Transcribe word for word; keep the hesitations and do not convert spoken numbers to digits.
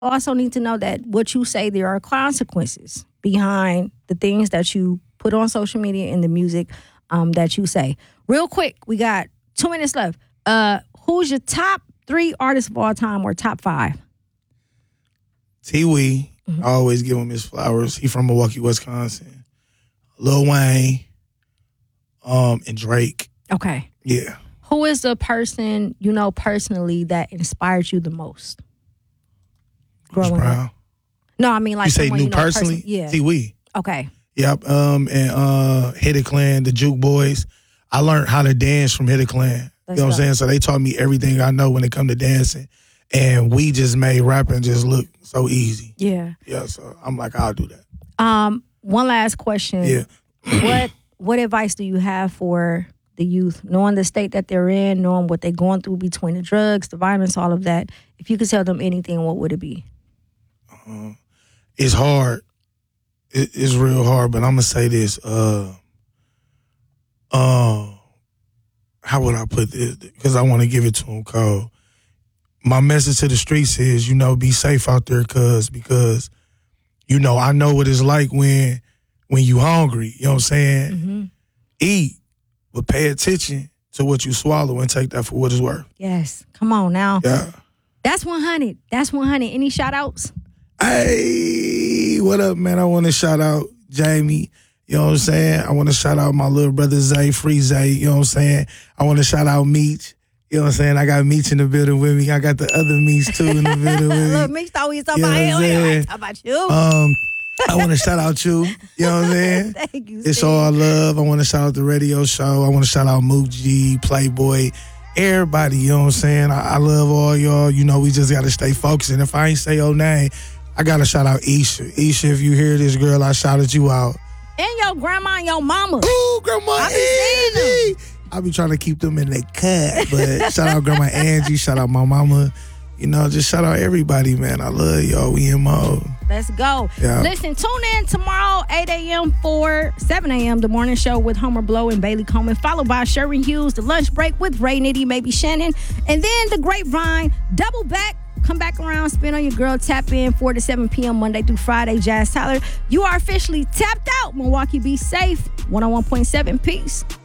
also need to know that what you say, there are consequences behind the things that you put on social media and the music um, that you say. Real quick, we got two minutes left. Uh, who's your top three artists of all time or top five? T-Wee. Mm-hmm. I always give him his flowers. He from Milwaukee, Wisconsin. Lil Wayne um, and Drake. Okay. Yeah. Who is the person you know personally that inspired you the most? Growing Brown. up. No, I mean like you say new you know personally. Person- yeah. T-Wee. Okay. Yep. Um, and uh, Hit It Clan, the Juke Boys. I learned how to dance from Hit It Clan. You know what I'm saying? So they taught me everything I know when it come to dancing, and we just made rapping just look so easy. Yeah. Yeah. So I'm like, I'll do that. Um. One last question. Yeah. what What advice do you have for the youth, knowing the state that they're in, knowing what they're going through between the drugs, the violence, all of that? If you could tell them anything, what would it be? Uh, it's hard. It, it's real hard, but I'm gonna say this. Uh, uh, how would I put this? Because I want to give it to them cold. My message to the streets is, you know, be safe out there, cuz because, you know, I know what it's like when when you hungry. You know what I'm saying? Mm-hmm. Eat, but pay attention to what you swallow and take that for what it's worth. Yes. Come on now. Yeah. That's one hundred. That's one hundred. Any shout outs? Hey, what up, man? I want to shout out Jamie. You know what I'm saying? I want to shout out my little brother Zay, Free Zay. You know what I'm saying? I want to shout out Meech. You know what I'm saying? I got Meech in the building with me. I got the other Meech too in the building with me. Look, Meech thought we was talking You know about what I'm him. saying? Talk about you. Um, I want to shout out you. You know what I'm saying? Thank you. It's Steve. all love. I want to shout out the radio show. I want to shout out Mook G, Playboy, everybody. You know what I'm saying? I, I love all y'all. You know, we just got to stay focused. And if I ain't say your name, I got to shout out Isha. Isha, if you hear this, girl, I shouted you out. And your grandma and your mama. Ooh, Grandma I be seeing Angie. I be trying to keep them in their cut. But shout out Grandma Angie. Shout out my mama. You know, just shout out everybody, man. I love y'all. We in mode. Let's go. Yeah. Listen, tune in tomorrow, eight a.m. for seven a.m. The morning show with Homer Blow and Bailey Coleman, followed by Sherwin Hughes, the lunch break with Ray Nitty, maybe Shannon, and then the Grapevine, double back. Come back around, spin on your girl, tap in four to seven p.m. Monday through Friday. Jazz Tyler, you are officially tapped out. Milwaukee, be safe. one oh one point seven, peace.